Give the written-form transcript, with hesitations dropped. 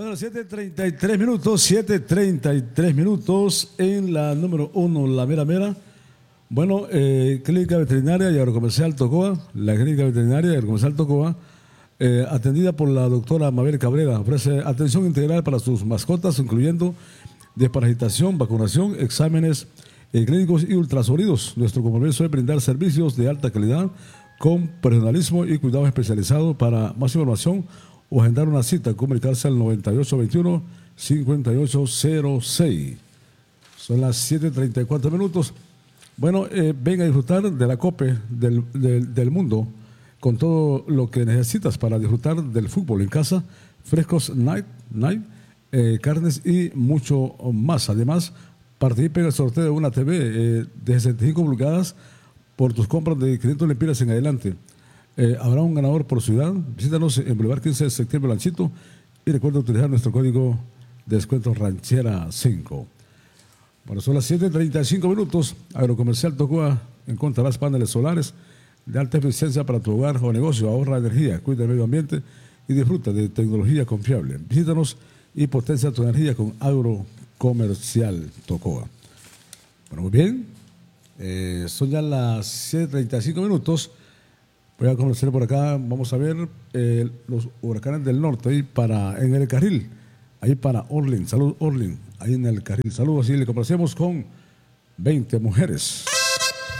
Bueno, 7:33 minutos, 7:33 minutos en la número 1, la mera mera. Bueno, Clínica Veterinaria y Agrocomercial Tocoa, la Clínica Veterinaria y Agrocomercial Tocoa, atendida por la doctora Mabel Cabrera, ofrece atención integral para sus mascotas, incluyendo desparasitación, vacunación, exámenes clínicos y ultrasonidos. Nuestro compromiso es brindar servicios de alta calidad con profesionalismo y cuidado especializado. Para más información o agendar una cita, comunicarse al 9821-5806. Son las 7:34 minutos. Bueno, venga a disfrutar de la COPE del mundo con todo lo que necesitas para disfrutar del fútbol en casa, frescos night, carnes y mucho más. Además, participe en el sorteo de una TV de 65 pulgadas por tus compras de 500 lempiras en adelante. Habrá un ganador por ciudad. Visítanos en Boulevard 15 de septiembre, Lanchito, y recuerda utilizar nuestro código de descuento Ranchera 5. Bueno, son las 7:35 minutos. Agrocomercial Tocoa, encontrarás paneles solares de alta eficiencia para tu hogar o negocio. Ahorra energía, cuida el medio ambiente y disfruta de tecnología confiable. Visítanos y potencia tu energía con Agrocomercial Tocoa. Bueno, muy bien. Son ya las 7:35 minutos. Voy a conocer por acá. Vamos a ver los huracanes del norte ahí en el carril. Ahí para Orlin. Salud, Orlin. Ahí en el carril. Saludos y le complacemos con 20 mujeres.